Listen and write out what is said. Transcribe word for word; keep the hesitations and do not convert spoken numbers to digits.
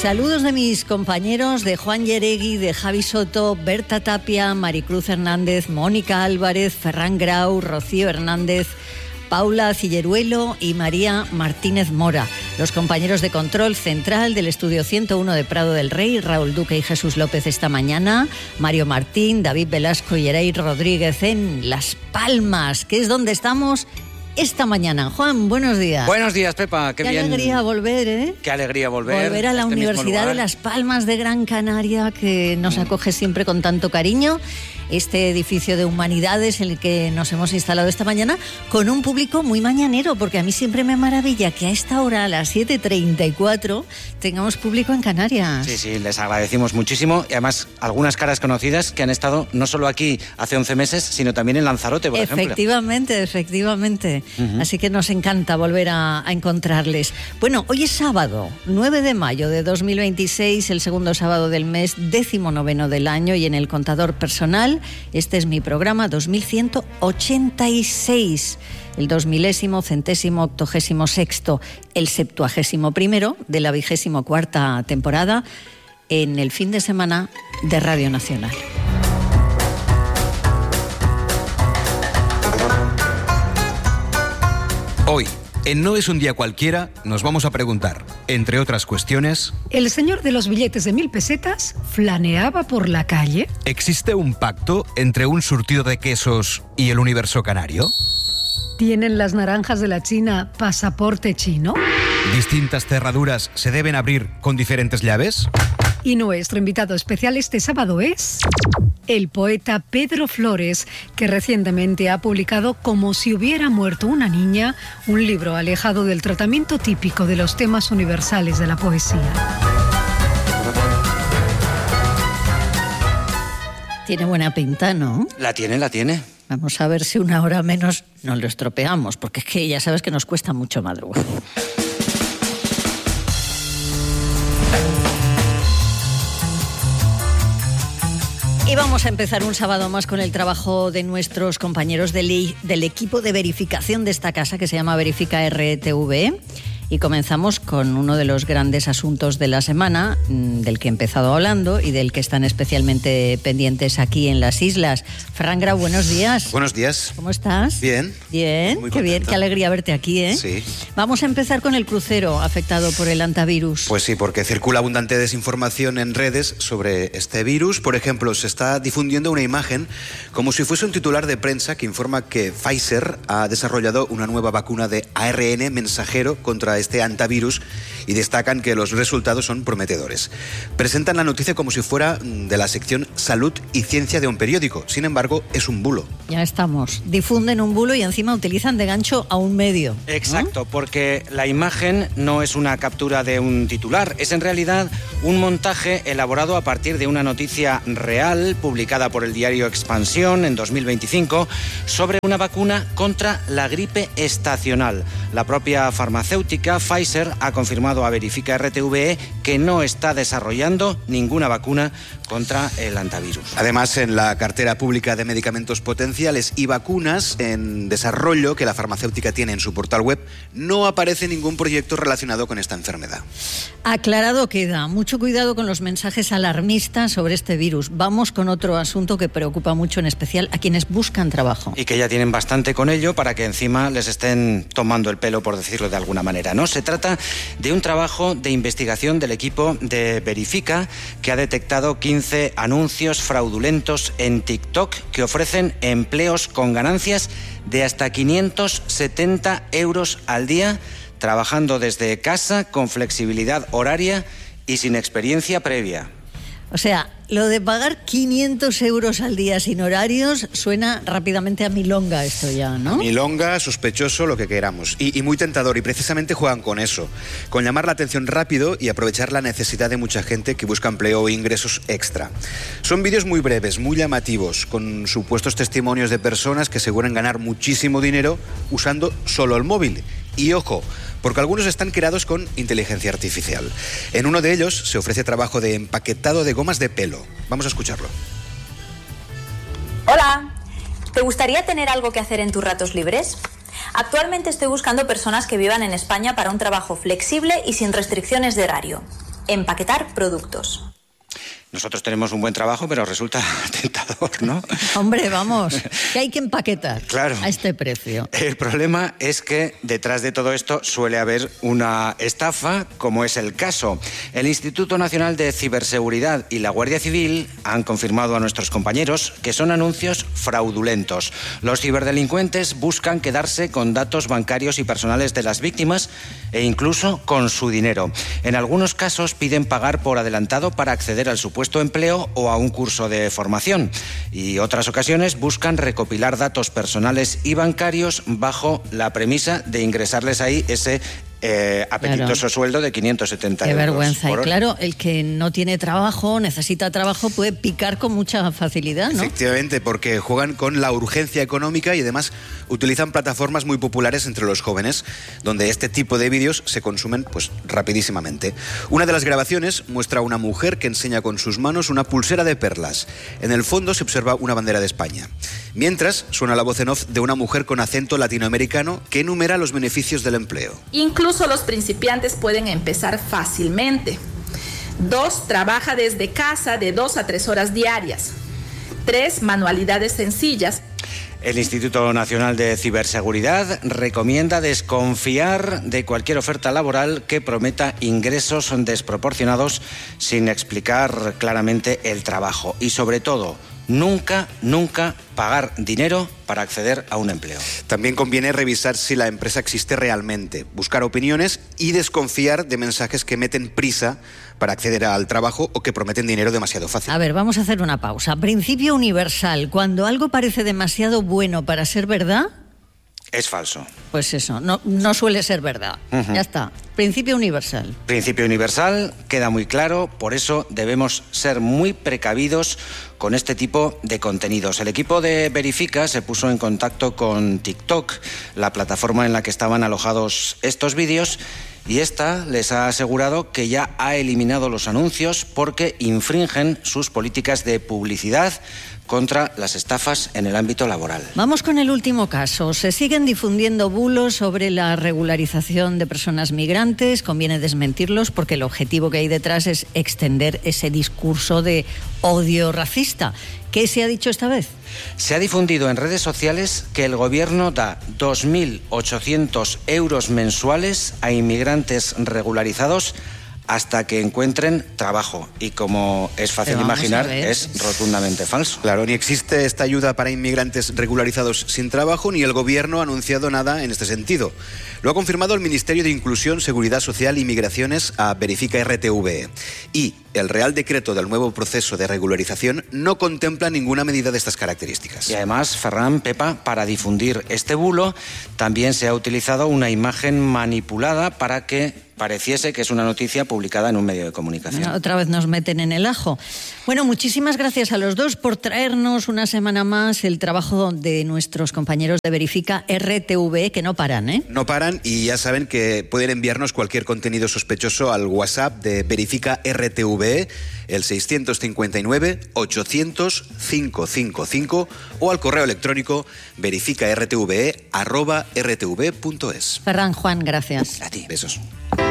Saludos de mis compañeros, de Juan Yeregui, de Javi Soto, Berta Tapia, Maricruz Hernández, Mónica Álvarez, Ferran Grau, Rocío Hernández, Paula Cilleruelo y María Martínez Mora. Los compañeros de control central del estudio ciento uno de Prado del Rey, Raúl Duque y Jesús López esta mañana, Mario Martín, David Velasco y Eray Rodríguez en Las Palmas, que es donde estamos esta mañana. Juan, buenos días. Buenos días, Pepa. Qué, Qué bien. alegría volver, ¿eh? Qué alegría volver. Volver a la este Universidad de Las Palmas de Gran Canaria, que nos acoge siempre con tanto cariño. Este edificio de humanidades en el que nos hemos instalado esta mañana con un público muy mañanero, porque a mí siempre me maravilla que a esta hora, a las siete treinta y cuatro, tengamos público en Canarias. Sí, sí, les agradecimos muchísimo y además algunas caras conocidas que han estado no solo aquí hace once meses, sino también en Lanzarote, por efectivamente, ejemplo. Efectivamente, efectivamente. Uh-huh. Así que nos encanta volver a, a encontrarles. Bueno, hoy es sábado, nueve de mayo de dos mil veintiséis, el segundo sábado del mes, décimo noveno del año, y en el contador personal este es mi programa dos mil ciento ochenta y seis, el dos milésimo, centésimo, octogésimo sexto, el septuagésimo primero de la vigésimo cuarta temporada en el fin de semana de Radio Nacional. Hoy, en No es un día cualquiera, nos vamos a preguntar, entre otras cuestiones... ¿El señor de los billetes de mil pesetas flaneaba por la calle? ¿Existe un pacto entre un surtido de quesos y el universo canario? ¿Tienen las naranjas de la China pasaporte chino? ¿Distintas cerraduras se deben abrir con diferentes llaves? Y nuestro invitado especial este sábado es el poeta Pedro Flores, que recientemente ha publicado Como si hubiera muerto una niña, un libro alejado del tratamiento típico de los temas universales de la poesía. Tiene buena pinta, ¿no? La tiene, la tiene. Vamos a ver si una hora menos nos lo estropeamos, porque es que ya sabes que nos cuesta mucho madrugar. Y vamos a empezar un sábado más con el trabajo de nuestros compañeros del, del equipo de verificación de esta casa, que se llama Verifica R T V. Y comenzamos con uno de los grandes asuntos de la semana, del que he empezado hablando y del que están especialmente pendientes aquí en las islas. Ferran Grau, buenos días. Buenos días. ¿Cómo estás? Bien. Bien, muy qué bien, contento. qué alegría verte aquí, ¿eh? Sí. Vamos a empezar con el crucero afectado por el hantavirus. Pues sí, porque circula abundante desinformación en redes sobre este virus. Por ejemplo, se está difundiendo una imagen como si fuese un titular de prensa que informa que Pfizer ha desarrollado una nueva vacuna de A R N mensajero contra este antivirus y destacan que los resultados son prometedores. Presentan la noticia como si fuera de la sección Salud y Ciencia de un periódico. Sin embargo, es un bulo. Ya estamos. Difunden un bulo y encima utilizan de gancho a un medio, ¿no? Exacto, porque la imagen no es una captura de un titular, es en realidad un montaje elaborado a partir de una noticia real publicada por el diario Expansión en dos mil veinticinco sobre una vacuna contra la gripe estacional. La propia farmacéutica Pfizer ha confirmado a Verifica R T V que no está desarrollando ninguna vacuna contra el hantavirus. Además, en la cartera pública de medicamentos potenciales y vacunas en desarrollo que la farmacéutica tiene en su portal web, no aparece ningún proyecto relacionado con esta enfermedad. Aclarado queda. Mucho cuidado con los mensajes alarmistas sobre este virus. Vamos con otro asunto que preocupa mucho, en especial a quienes buscan trabajo. Y que ya tienen bastante con ello para que encima les estén tomando el pelo, por decirlo de alguna manera, ¿no? Se trata de un trabajo de investigación del equipo de Verifica que ha detectado quince anuncios fraudulentos en TikTok que ofrecen empleos con ganancias de hasta quinientos setenta euros al día, trabajando desde casa, con flexibilidad horaria y sin experiencia previa. O sea, lo de pagar quinientos euros al día sin horarios suena rápidamente a milonga esto ya, ¿no? Milonga, sospechoso, lo que queramos. Y, y muy tentador. Y precisamente juegan con eso. Con llamar la atención rápido y aprovechar la necesidad de mucha gente que busca empleo o ingresos extra. Son vídeos muy breves, muy llamativos, con supuestos testimonios de personas que aseguran ganar muchísimo dinero usando solo el móvil. Y ojo, porque algunos están creados con inteligencia artificial. En uno de ellos se ofrece trabajo de empaquetado de gomas de pelo. Vamos a escucharlo. Hola, ¿te gustaría tener algo que hacer en tus ratos libres? Actualmente estoy buscando personas que vivan en España para un trabajo flexible y sin restricciones de horario. empaquetar productos. Nosotros tenemos un buen trabajo, pero resulta tentador, ¿no? Hombre, vamos, que hay que empaquetar claro. a este precio. El problema es que detrás de todo esto suele haber una estafa, como es el caso. El Instituto Nacional de Ciberseguridad y la Guardia Civil han confirmado a nuestros compañeros que son anuncios fraudulentos. Los ciberdelincuentes buscan quedarse con datos bancarios y personales de las víctimas e incluso con su dinero. En algunos casos piden pagar por adelantado para acceder al supuesto empleo o a un curso de formación, y otras ocasiones buscan recopilar datos personales y bancarios bajo la premisa de ingresarles ahí ese Eh, apetitoso claro. sueldo de quinientos setenta Qué euros. Qué vergüenza. Por y claro, el que no tiene trabajo, necesita trabajo, puede picar con mucha facilidad, ¿no? Efectivamente, porque juegan con la urgencia económica y además utilizan plataformas muy populares entre los jóvenes, donde este tipo de vídeos se consumen pues rapidísimamente. Una de las grabaciones muestra a una mujer que enseña con sus manos una pulsera de perlas. En el fondo se observa una bandera de España. Mientras, suena la voz en off de una mujer con acento latinoamericano que enumera los beneficios del empleo. Incluso los principiantes pueden empezar fácilmente. Dos, trabaja desde casa de dos a tres horas diarias. Tres, manualidades sencillas. El Instituto Nacional de Ciberseguridad recomienda desconfiar de cualquier oferta laboral que prometa ingresos desproporcionados sin explicar claramente el trabajo. Y sobre todo, nunca, nunca pagar dinero para acceder a un empleo. También conviene revisar si la empresa existe realmente, buscar opiniones y desconfiar de mensajes que meten prisa para acceder al trabajo o que prometen dinero demasiado fácil. A ver, vamos a hacer una pausa. Principio universal. Cuando algo parece demasiado bueno para ser verdad, es falso. Pues eso, no, no suele ser verdad. Uh-huh. Ya está. Principio universal. Principio universal, queda muy claro, por eso debemos ser muy precavidos con este tipo de contenidos. El equipo de Verifica se puso en contacto con TikTok, la plataforma en la que estaban alojados estos vídeos, y esta les ha asegurado que ya ha eliminado los anuncios porque infringen sus políticas de publicidad contra las estafas en el ámbito laboral. Vamos con el último caso. Se siguen difundiendo bulos sobre la regularización de personas migrantes. Conviene desmentirlos porque el objetivo que hay detrás es extender ese discurso de odio racista. ¿Qué se ha dicho esta vez? Se ha difundido en redes sociales que el gobierno da dos mil ochocientos euros mensuales a inmigrantes regularizados hasta que encuentren trabajo. Y como es fácil imaginar, es rotundamente falso. Claro, ni existe esta ayuda para inmigrantes regularizados sin trabajo, ni el gobierno ha anunciado nada en este sentido. Lo ha confirmado el Ministerio de Inclusión, Seguridad Social y Migraciones a Verifica R T V E. Y el Real Decreto del nuevo proceso de regularización no contempla ninguna medida de estas características. Y además, Ferran, Pepa, para difundir este bulo, también se ha utilizado una imagen manipulada para que pareciese que es una noticia publicada en un medio de comunicación. Bueno, otra vez nos meten en el ajo. Bueno, muchísimas gracias a los dos por traernos una semana más el trabajo de nuestros compañeros de Verifica R T V E, que no paran, ¿eh? No paran, y ya saben que pueden enviarnos cualquier contenido sospechoso al WhatsApp de Verifica R T V E, el seiscientos cincuenta y nueve, ochocientos, quinientos cincuenta y cinco, o al correo electrónico verificartve arroba rtv punto es. Ferran, Juan, gracias. A ti, besos.